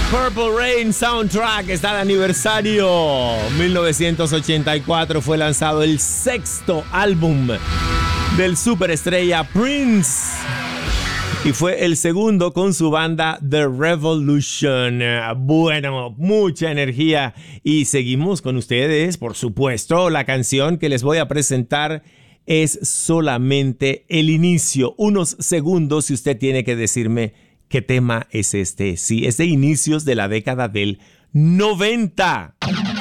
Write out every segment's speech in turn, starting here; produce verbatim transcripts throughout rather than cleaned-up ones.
Purple Rain Soundtrack está de aniversario. mil novecientos ochenta y cuatro fue lanzado el sexto álbum del superestrella Prince. Y fue el segundo con su banda The Revolution. Bueno, mucha energía. Y seguimos con ustedes, por supuesto. La canción que les voy a presentar es solamente el inicio. Unos segundos si usted tiene que decirme qué tema es este. Sí, es de inicios de la década del noventa.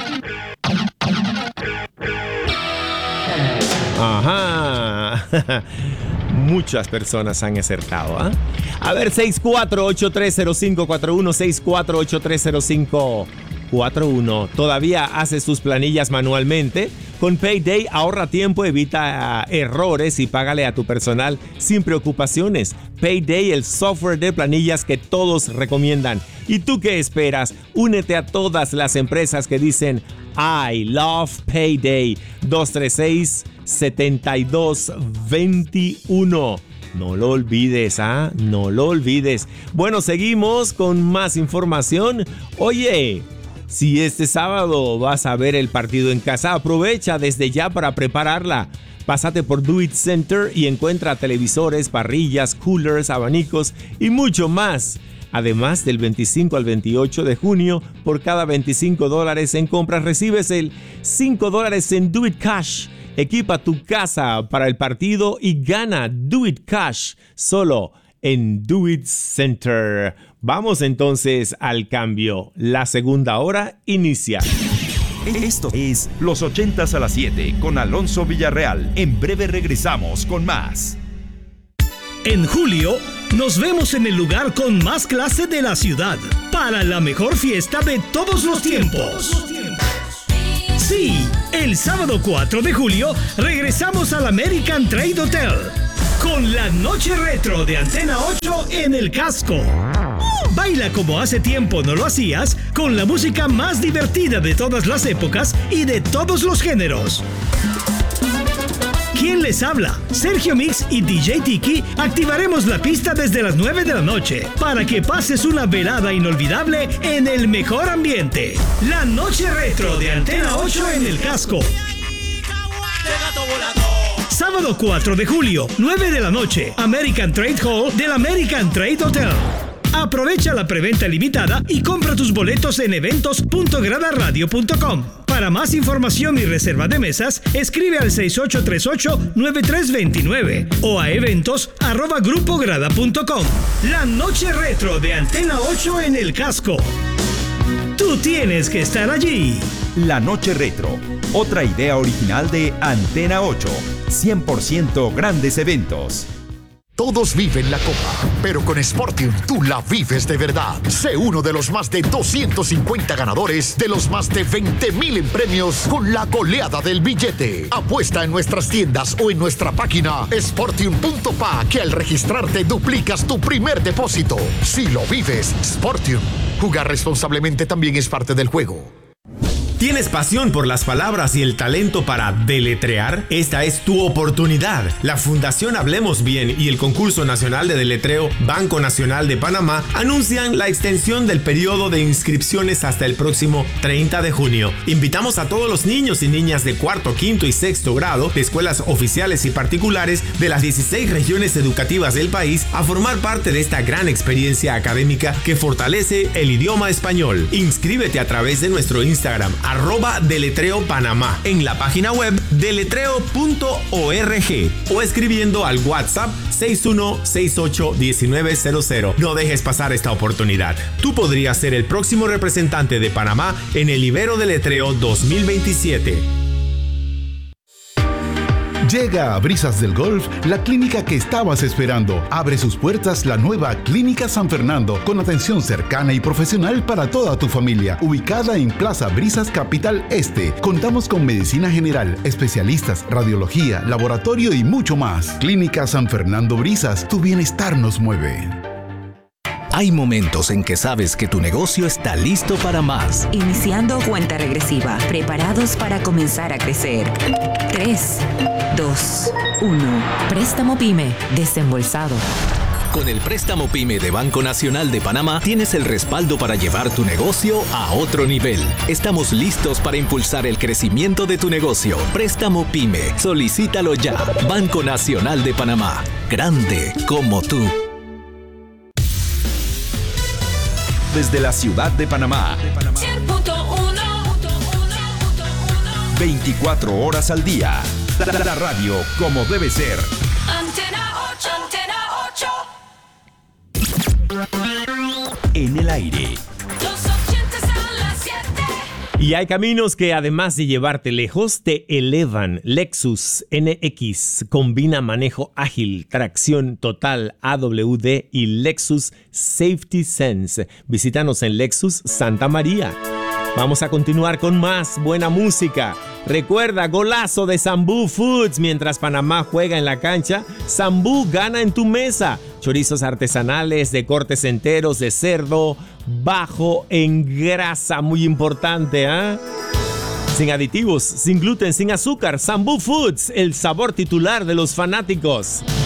Ajá. Muchas personas han acertado, ¿eh? A ver, seis cuatro ocho tres cero cinco cuatro uno, seis cuatro ocho tres cero cinco cuatro uno. ¿Todavía hace sus planillas manualmente? Con Payday ahorra tiempo, evita uh, errores y págale a tu personal sin preocupaciones. Payday, el software de planillas que todos recomiendan. ¿Y tú qué esperas? Únete a todas las empresas que dicen I love Payday. Dos tres seis, siete dos dos uno. No lo olvides, ¿ah? ¿eh? No lo olvides. Bueno, seguimos con más información. Oye, si este sábado vas a ver el partido en casa, aprovecha desde ya para prepararla. Pásate por Do It Center y encuentra televisores, parrillas, coolers, abanicos y mucho más. Además, del veinticinco al veintiocho de junio, por cada veinticinco dólares en compras recibes el cinco dólares en Do It Cash. Equipa tu casa para el partido y gana Do It Cash solo en Do It Center. Vamos entonces al cambio. La segunda hora inicia. Esto es Los ochentas a las siete con Alonso Villarreal. En breve regresamos con más. En julio, nos vemos en el lugar con más clase de la ciudad para la mejor fiesta de todos los tiempos. Sí, el sábado cuatro de julio regresamos al American Trade Hotel con la noche retro de Antena ocho en el casco. Baila como hace tiempo no lo hacías con la música más divertida de todas las épocas y de todos los géneros. ¿Quién les habla? Sergio Mix y D J Tiki activaremos la pista desde las nueve de la noche para que pases una velada inolvidable en el mejor ambiente. La noche retro de Antena ocho en el casco. Sábado cuatro de julio, nueve de la noche, American Trade Hall del American Trade Hotel. Aprovecha la preventa limitada y compra tus boletos en eventos punto grada radio punto com. Para más información y reserva de mesas, escribe al seis ocho tres ocho, nueve tres dos nueve o a eventos arroba grupo grada punto com. La noche retro de Antena ocho en el casco. Tú tienes que estar allí. La noche retro, otra idea original de Antena ocho. cien por ciento grandes eventos. Todos viven la copa, pero con Sportium tú la vives de verdad. Sé uno de los más de doscientos cincuenta ganadores de los más de veinte mil en premios con la goleada del billete. Apuesta en nuestras tiendas o en nuestra página sportium punto pa que al registrarte duplicas tu primer depósito. Si lo vives, Sportium. Jugar responsablemente también es parte del juego. ¿Tienes pasión por las palabras y el talento para deletrear? Esta es tu oportunidad. La Fundación Hablemos Bien y el Concurso Nacional de Deletreo Banco Nacional de Panamá anuncian la extensión del periodo de inscripciones hasta el próximo treinta de junio. Invitamos a todos los niños y niñas de cuarto, quinto y sexto grado de escuelas oficiales y particulares de las dieciséis regiones educativas del país a formar parte de esta gran experiencia académica que fortalece el idioma español. Inscríbete a través de nuestro Instagram arroba Deletreo Panamá, en la página web deletreo punto org o escribiendo al WhatsApp seis uno seis ocho uno nueve cero cero. No dejes pasar esta oportunidad. Tú podrías ser el próximo representante de Panamá en el Ibero Deletreo dos mil veintisiete. Llega a Brisas del Golf, la clínica que estabas esperando. Abre sus puertas la nueva Clínica San Fernando, con atención cercana y profesional para toda tu familia. Ubicada en Plaza Brisas, Capital Este. Contamos con medicina general, especialistas, radiología, laboratorio y mucho más. Clínica San Fernando Brisas, tu bienestar nos mueve. Hay momentos en que sabes que tu negocio está listo para más. Iniciando cuenta regresiva, preparados para comenzar a crecer. tres, dos, uno. Préstamo PYME desembolsado. Con el préstamo PYME de Banco Nacional de Panamá tienes el respaldo para llevar tu negocio a otro nivel. Estamos listos para impulsar el crecimiento de tu negocio. Préstamo PYME. Solicítalo ya. Banco Nacional de Panamá. Grande como tú. Desde la ciudad de Panamá. cien punto uno. veinticuatro horas al día. La, la radio como debe ser. Antena ocho, Antena ocho. En el aire. Los ochentas a las siete. Y hay caminos que además de llevarte lejos, te elevan. Lexus N X combina manejo ágil, tracción total A W D y Lexus Safety Sense. Visítanos en Lexus Santa María. Vamos a continuar con más buena música. Recuerda, golazo de Sambú Foods. Mientras Panamá juega en la cancha, Sambú gana en tu mesa. Chorizos artesanales de cortes enteros de cerdo, bajo en grasa, muy importante, ¿eh? Sin aditivos, sin gluten, sin azúcar. Sambú Foods, el sabor titular de los fanáticos.